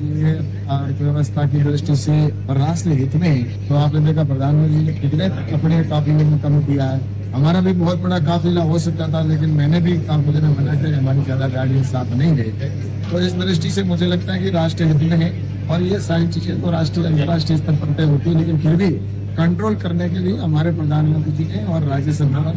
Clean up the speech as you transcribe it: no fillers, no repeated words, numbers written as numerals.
लिए अर्थव्यवस्था की दृष्टि से और राष्ट्र हित में, तो आपने देखा प्रधानमंत्री ने कितने अपने काफिले में कम किया है। हमारा भी बहुत बड़ा काफिला हो सकता था, लेकिन मैंने भी काफिले में मना किया, हमारी ज्यादा गाड़ियां साथ नहीं गए थे। तो इस दृष्टि से मुझे लगता है कि राष्ट्र हित में है, और ये सारी चीजें तो राष्ट्रीय अंतर्राष्ट्रीय स्तर पर तय होती है, लेकिन फिर भी कंट्रोल करने के लिए हमारे प्रधानमंत्री जी ने और राज्य सरकार